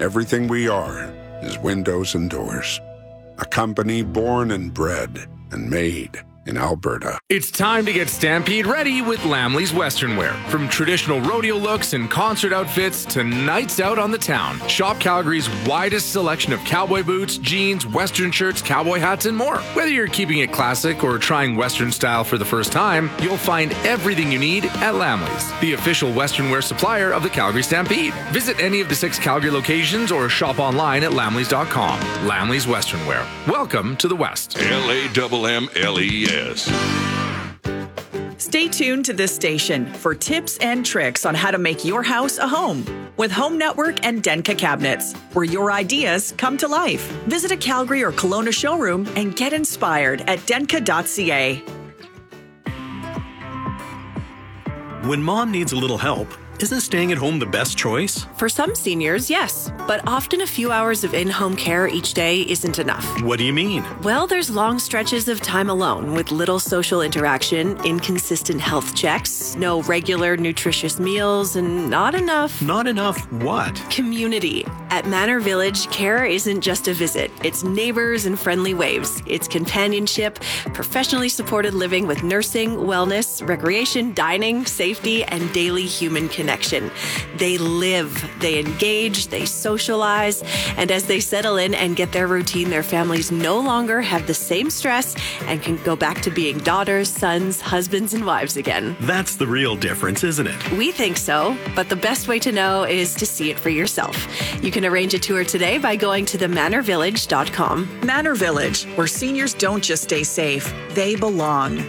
Everything we are is windows and doors. A company born and bred and made in Alberta. It's time to get Stampede ready with Lamley's Western Wear. From traditional rodeo looks and concert outfits to nights out on the town, shop Calgary's widest selection of cowboy boots, jeans, Western shirts, cowboy hats, and more. Whether you're keeping it classic or trying Western style for the first time, you'll find everything you need at Lamley's, the official Western Wear supplier of the Calgary Stampede. Visit any of the 6 Calgary locations or shop online at lamleys.com. Lamley's Western Wear. Welcome to the West. LAMMLES. Stay tuned to this station for tips and tricks on how to make your house a home with Home Network and Denka Cabinets, where your ideas come to life. Visit a Calgary or Kelowna showroom and get inspired at denka.ca. When mom needs a little help, isn't staying at home the best choice? For some seniors, yes. But often a few hours of in-home care each day isn't enough. What do you mean? Well, there's long stretches of time alone with little social interaction, inconsistent health checks, no regular nutritious meals, and not enough... Not enough what? Community. At Manor Village, care isn't just a visit. It's neighbors and friendly waves. It's companionship, professionally supported living with nursing, wellness, recreation, dining, safety, and daily human connection. They live, they engage, they socialize, and as they settle in and get their routine, their families no longer have the same stress and can go back to being daughters, sons, husbands, and wives again. That's the real difference, isn't it? We think so, but the best way to know is to see it for yourself. You can arrange a tour today by going to themanorvillage.com. Manor Village, where seniors don't just stay safe, they belong.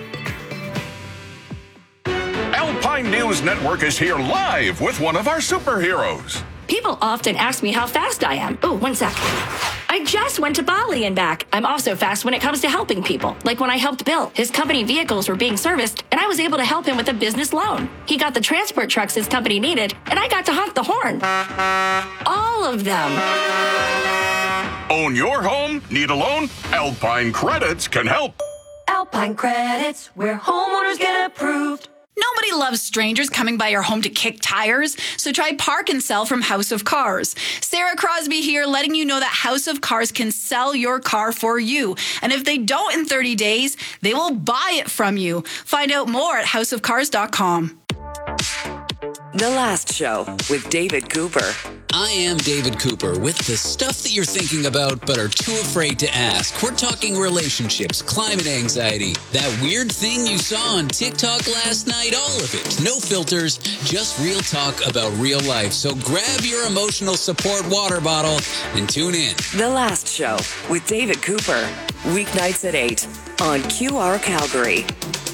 Alpine News Network is here live with one of our superheroes. People often ask me how fast I am. Oh, one sec. I just went to Bali and back. I'm also fast when it comes to helping people. Like when I helped Bill. His company vehicles were being serviced, and I was able to help him with a business loan. He got the transport trucks his company needed, and I got to honk the horn. All of them. Own your home? Need a loan? Alpine Credits can help. Alpine Credits, where homeowners get approved. Nobody loves strangers coming by your home to kick tires, so try Park and Sell from House of Cars. Sarah Crosby here, letting you know that House of Cars can sell your car for you. And if they don't in 30 days, they will buy it from you. Find out more at houseofcars.com. The Last Show with David Cooper. I am David Cooper with the stuff that you're thinking about but are too afraid to ask. We're talking relationships, climate anxiety, that weird thing you saw on TikTok last night, all of it. No filters, just real talk about real life. So grab your emotional support water bottle and tune in. The Last Show with David Cooper. Weeknights at 8 on QR Calgary.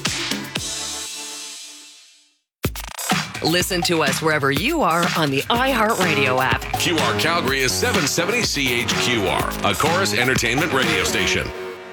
Listen to us wherever you are on the iHeartRadio app. QR Calgary is 770 CHQR, a Chorus Entertainment radio station.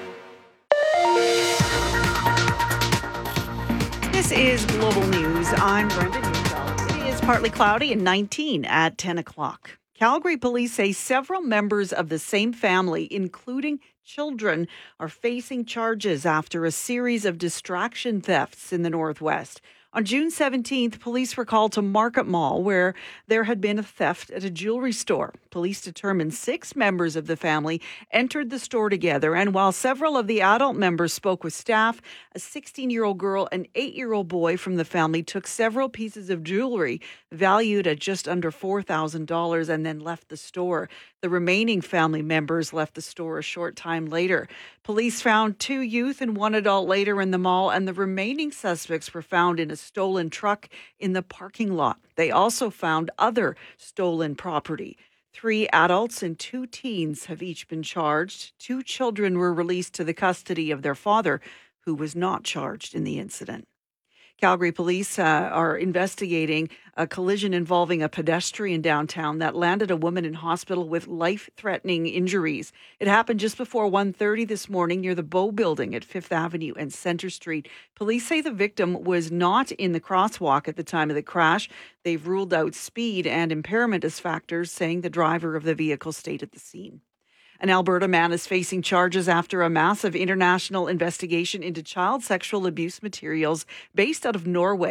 This is Global News. I'm Brenda Neufeld. It is partly cloudy and 19 at 10 o'clock. Calgary police say several members of the same family, including children, are facing charges after a series of distraction thefts in the Northwest. On June 17th, police were called to Market Mall, where there had been a theft at a jewelry store. Police determined 6 members of the family entered the store together, and while several of the adult members spoke with staff, a 16-year-old girl and 8-year-old boy from the family took several pieces of jewelry valued at just under $4,000 and then left the store. The remaining family members left the store a short time later. Police found 2 youth and 1 adult later in the mall, and the remaining suspects were found in a stolen truck in the parking lot. They also found other stolen property. 3 adults and 2 teens have each been charged. 2 children were released to the custody of their father, who was not charged in the incident. Calgary police are investigating a collision involving a pedestrian downtown that landed a woman in hospital with life-threatening injuries. It happened just before 1:30 this morning near the Bow Building at 5th Avenue and Centre Street. Police say the victim was not in the crosswalk at the time of the crash. They've ruled out speed and impairment as factors, saying the driver of the vehicle stayed at the scene. An Alberta man is facing charges after a massive international investigation into child sexual abuse materials based out of Norway.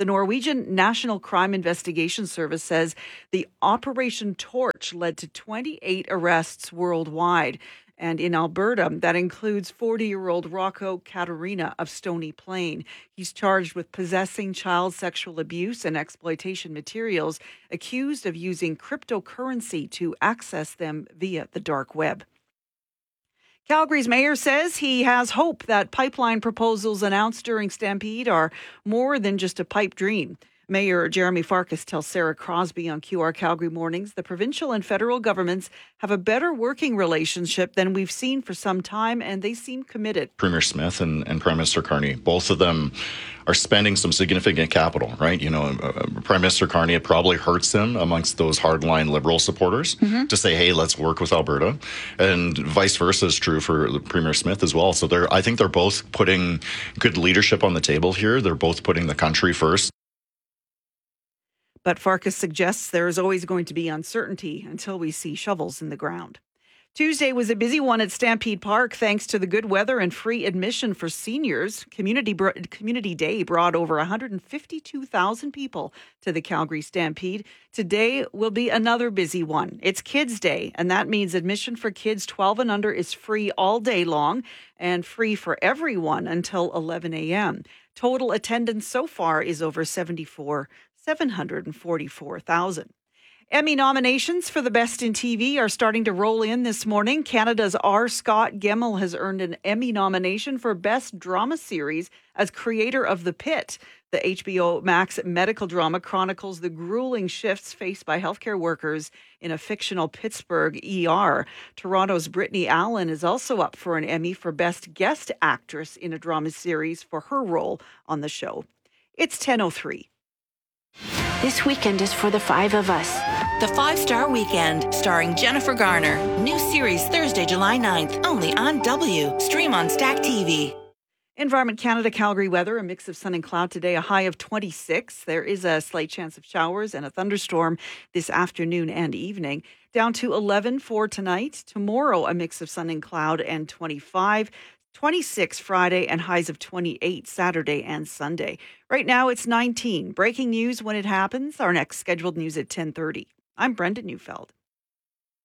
The Norwegian National Crime Investigation Service says the Operation Torch led to 28 arrests worldwide. And in Alberta, that includes 40-year-old Rocco Caterina of Stony Plain. He's charged with possessing child sexual abuse and exploitation materials, accused of using cryptocurrency to access them via the dark web. Calgary's mayor says he has hope that pipeline proposals announced during Stampede are more than just a pipe dream. Mayor Jeremy Farkas tells Sarah Crosby on QR Calgary Mornings the provincial and federal governments have a better working relationship than we've seen for some time, and they seem committed. Premier Smith and Prime Minister Carney, both of them are spending some significant capital, right? You know, Prime Minister Carney, it probably hurts him amongst those hardline Liberal supporters to say, hey, let's work with Alberta. And vice versa is true for Premier Smith as well. So I think they're both putting good leadership on the table here. They're both putting the country first. But Farkas suggests there is always going to be uncertainty until we see shovels in the ground. Tuesday was a busy one at Stampede Park thanks to the good weather and free admission for seniors. Community Day brought over 152,000 people to the Calgary Stampede. Today will be another busy one. It's Kids Day, and that means admission for kids 12 and under is free all day long and free for everyone until 11 a.m. Total attendance so far is over 744,000. Emmy nominations for the Best in TV are starting to roll in this morning. Canada's R. Scott Gemmell has earned an Emmy nomination for Best Drama Series as creator of The Pit. The HBO Max medical drama chronicles the grueling shifts faced by healthcare workers in a fictional Pittsburgh ER. Toronto's Brittany Allen is also up for an Emmy for Best Guest Actress in a Drama Series for her role on the show. It's 10:03. This weekend is for the five of us. The 5-Star Weekend, starring Jennifer Garner. New series Thursday, July 9th, only on W. Stream on Stack TV. Environment Canada Calgary weather, a mix of sun and cloud today, a high of 26. There is a slight chance of showers and a thunderstorm this afternoon and evening. Down to 11 for tonight. Tomorrow, a mix of sun and cloud and 25. 26 Friday and highs of 28 Saturday and Sunday. Right now it's 19. Breaking news when it happens. Our next scheduled news at 10:30. I'm Brenda Neufeld.